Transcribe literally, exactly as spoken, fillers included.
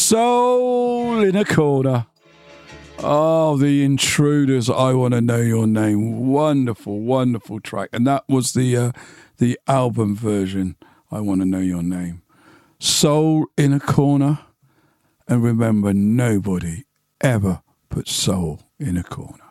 Soul in a Corner. Oh, The Intruders, I Want to Know Your Name. Wonderful, wonderful track. And that was the uh, the album version, I Want to Know Your Name. Soul in a Corner. And remember, nobody ever puts soul in a corner.